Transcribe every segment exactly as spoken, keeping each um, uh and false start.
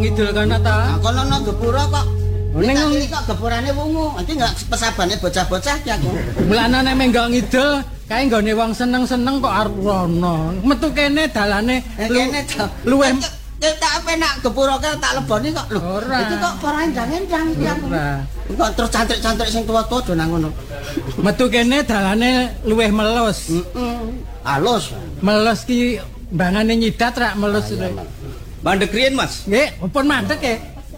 ngidul kana ta. Kono nang gepura kok. Ning iki kok gepurane wungu. Iki enggak pesabane bocah-bocah ki aku. Mulane nek menggo ngidul kae nggone wong seneng-seneng kok arep rono. Metu kene dalane kene luwih tak penak gepura ke tak leboni kok lho. Iki kok ora endang-endang ki aku. Kok terus cantrik-cantrik sing tuwa-tuwa do nang ngono. Metu kene dalane luwih melus. Heeh. Halus. Melus ki mbangane nyidat rak melus. Mandek riyen, Mas? Nggih, pun mandek nggih.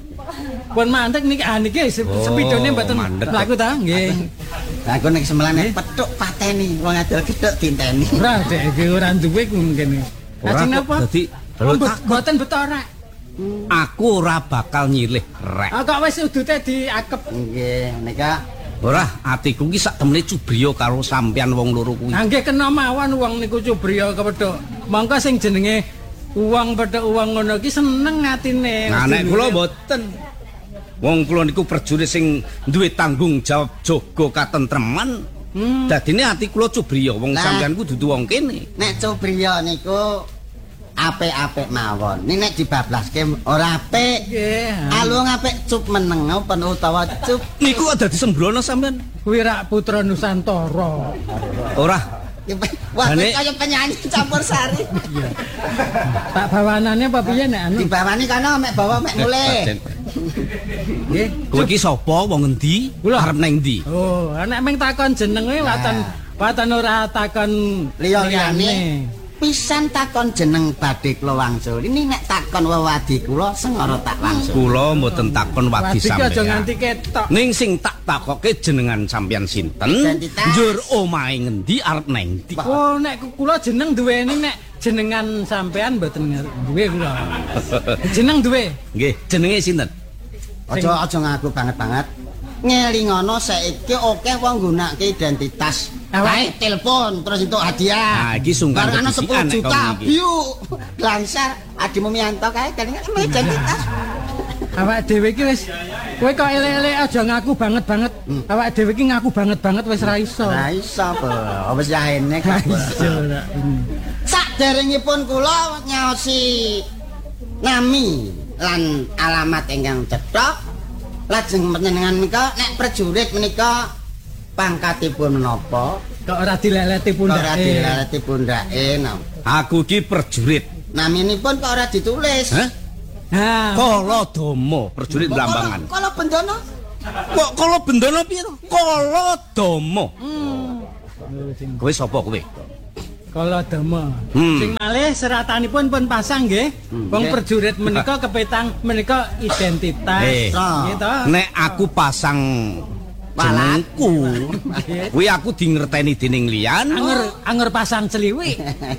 Pun mandek niki ah niki sepidone mboten laku ta nggih. Lah aku nek semelane petuk pateni wong adol gedhek dinteni. Ora dek iki ora duwe kene. Ajeng napa? Dadi mboten beto rek. Aku ora bakal nyilih rek. Ah kok wis udute diakep. Nggih, nika ora atiku ki sak temene cubriya karo sampean wong loro kuwi. Ah nggih kena mawon wong niku cubriya kepethuk. Mangka sing jenenge uang pada uang ngono ki seneng atine. Nah nek kula mboten. Wong kula niku prajurit sing duwe tanggung jawab jaga katentreman. Hmm. Dadine ati kula cubriya wong sampeyan ku dudu wong kene. Nek cubriya niku apik-apik mawon. Nek nek dibablaske ora apik. Nggih. Alung apik cup meneng pen utawa cup. Niku kok dadi sembrono sampeyan. Kuwi rak putra Nusantara. Ora. Wah, kaya penyanyi campur sari. Iya. Tak bawanane apa piye nek anu? Dibawani kana mek bawa mek mulih. Nggih. Kowe iki sapa wong endi? Arep nang ndi? Oh, nek meng takon jenenge watan watan ora takon liya-liyane. Pisan takon jeneng badhe kula wangsul. Ini nek takon wewadi kula sengara tak wangsul. Kula mboten takon wadi sampeyan. Aja nganti ketok. Ning sing tak takoke jenengan sampeyan sinten? Njur omahe ngendi arep nang ndi? Oh, nek kula jeneng duweni nek jenengan sampean mboten duwe kula. Jeneng duwe. Nggih, jenenge sinten? Aja aja ngaku banget-banget. Ngelingono saiki akeh wong nggunakake identitas. Wae telepon terus entuk hadiah. Nah, iki sungkan ana sepuluh juta view. Langsar Adimu Mianto kae kelingan identitas. Awak dhewe iki wis kowe kok elek-elek aja ngaku banget-banget. Awak dhewe iki ngaku banget-banget wis ra iso. Ra iso apa? Wis yaene kok. Saderengipun kula nyaosi nami lan alamat ingkang cetha. Lajeng panjenengan menika nek prajurit menika pangkatipun menapa? Kok ora dileleti pundake? Ora dileleti pundake. Aku ki prajurit. Naminipun kok ora ditulis? Hah? Nah, Kaladama, prajurit Blambangan. Kala Bendana. Kok kala Bendana piye to? Kaladama. Hmm. Kowe sapa kowe? Kaladama. Hmm. Sing malih seratanipun pun pasang nggih. Wong Hmm. prajurit menika kepetang menika identitas. Eh, Gitu. Nek aku pasang jenengku, kuwi aku dingerteni dening liyan. Anger anger pasang celiwik.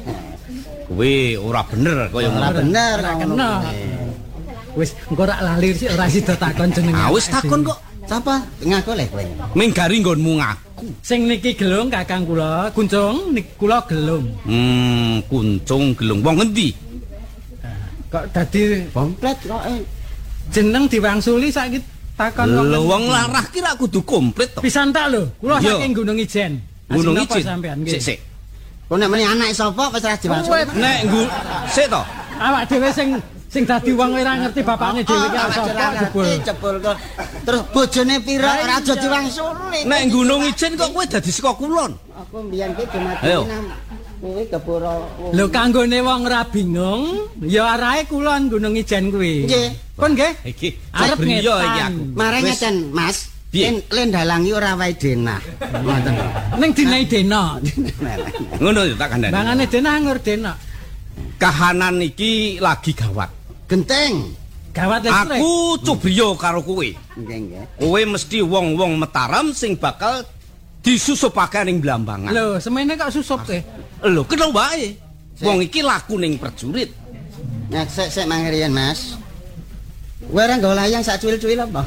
Kuwi ora bener kaya Ora ngono. bener Ora kena. Wis engko rak lali sik ora sida takon jenenge. Ah wis takon kok. Sapa? Ngaku le kowe. Ning gari nggonmu ngaku. Sing niki gelung Kakang kula, Kuncung nik kula gelung. Hmm, kuncung gelung wong endi? Kok dadi Komplit kok eh. jeneng diwangsuli saiki takon Lho wong larah ki rak kudu komplit to. pisan tak lho, kula Iya. saking Gunung Ijen. Gunung Asing napa Ijen. sampean nggih? Sik sik. Kok nek meni anak sapa wis ora diwangsuli. Nek nggu sik to. Awak dhewe sing sing dadi wong ora ngerti bapakne dhewe ki sapa jebul. Jebul kok. Terus bojone pira ora aja diwangsuli. Nek Gunung Ijen kok kowe dadi saka kulon. Aku mbiyen ki dumadi Ayo. nang kowe kepura. Lho kanggone wong ora bingung, ya arahe kulon Gunung Ijen kuwi. Nggih. Pun nggih. Iki Arep cubriya iki ngetan. aku. Mare Wis. ngeten, Mas. Piye? Yen lendalangi ora wae denah. Ngoten. Ning dinae dena. Ngono ya tak kandhani. Bangane dena ngur dena. Kahanan iki lagi gawat. Genteng. Gawat listrik. Aku cubriya karo kowe. Nggih, nggih. Kowe mesti wong-wong Mataram sing bakal disusupake ning Blambangan. Lho, semene kok susup teh. Lho, kena wae. Wong iki laku ning prajurit. Nek sik sik mangirian, Mas. Kowe ora nggawa layang sak cuil-cuil apa?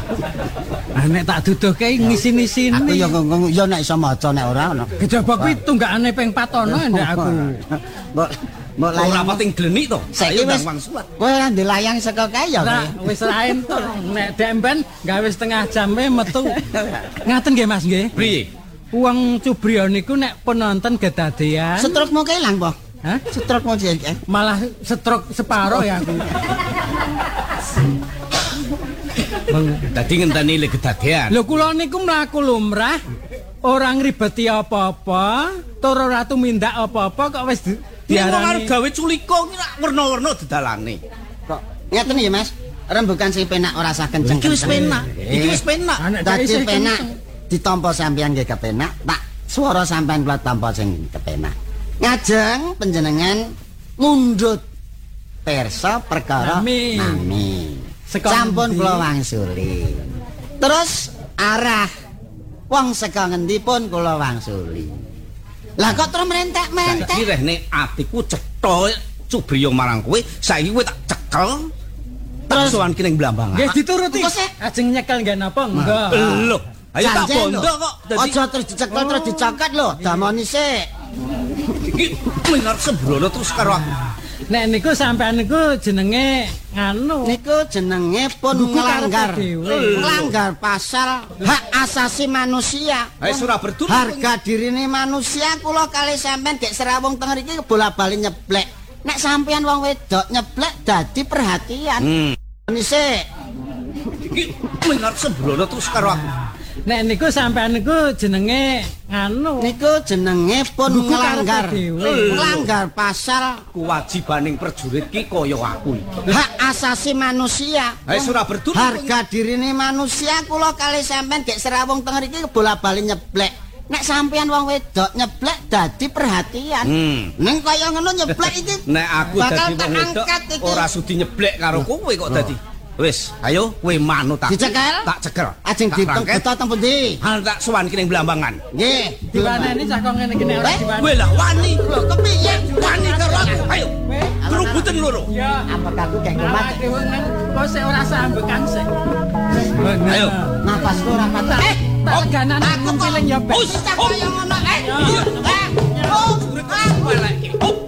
Ah nek tak duduhke ngisi-ngisini. Aku ya ngomong ya nek iso maca nek ora ono. Kejaba kuwi tunggakane ping patono ndek aku. Mbok mbok Ora layang. pating glenik to. Saiki Ayo wis Bang Sulat. kowe ora ndek layang saka kae ya. Nah, wis ra entuk. Nek demben gawe setengah jam e metu. Ngaten nggih Mas nggih. Priye? Wong Cubriya niku nek penonton kedadean. Setrukmu kelang, Po. Hah? Setrukmu jek. Malah stroke separo ya aku. Dadi ngenteni le kedadean. Lho kula niku mlaku lumrah, ora ngribeti apa-apa, tur ora tumindak apa-apa kok wis di- Diarani diarani gawe culika ki rak werna-werna dedalane. Kok ngeten ya Mas, rembukan sing penak ora usah kenceng. Iki wis penak, iki wis penak. Anak Dadi isih penak kenceng. ditampa sampeyan nggih kepenak, tak swara sampeyan kula tampa sing kepenak. Ngajeng panjenengan mundhut persa perkara Nami. nami. Seka Sampun ngendi? kula wangsuli. Terus arah wong saka ngendi pun kula wangsuli. Lah kok terus merentek-mentek? Dadi rehne atiku cetha Subriya marang kowe, saiki kowe tak cekel. Terus sowan kene Blambangan. Nggih dituruti. Engko sih. Ajeng nyekel nggih napa? Enggak. Lho, ayo tak Janjen bondo lho. kok. Dadi Aja terus dicekel terus dicoket lho, damoni sik. iki mengar sembrono terus karo aku. Nek niku sampean niku jenenge nganu. Niku jenenge pun Gugu nglanggar karepe dhewe. nglanggar pasal hak asasi manusia. Ayo surah berdul. Harga dirine manusia kula kali sampean gek serawung teng mriki bola-bali nyeblek. Nek sampean wong wedok nyeblek dadi perhatian. Hmm. Ini sik. Iki mengar sembrono terus karo aku. Nek niku sampean niku jenenge nganu. Niku jenenge pun Gugu nglanggar karepe dhewe. nglanggar pasal Kewajibaning prajurit ki kaya aku. hak asasi manusia. Ayo surah berdul. Harga dirine manusia kula kali sampean gek serawung teng mriki bola-bali nyeblek. Nek sampean wong wedok nyeblek dadi perhatian. Hmm. Ning kaya ngono nyeblek iki Nek aku bakal dadi tak wong wedok angkat iki. ora sudi nyeblek karo kowe kok dadi. Wis, ayo kowe manut aku. Dicekel? Tak cekel. Ajeng Tak ditung rangket. beto teng pundi? Hal tak sowan kene Blambangan. Nggih. Diwaneni cah kok ngene kene ora Eh, diwaneni. Kowe lah wani. Lho kepiye? Wani karo aku. Ayo. Kerubutan loro. Ya. Apakah aku gek kumat? Awake dhewe nang kok sik ora sambekan sik. Ayo. Napasku ora patah. Eh, tak leganan aku kok piling ya, Bek. Us, Cak oh. kaya ngono. Eh. Ya. Eh. Oh. Welek iki. Oh.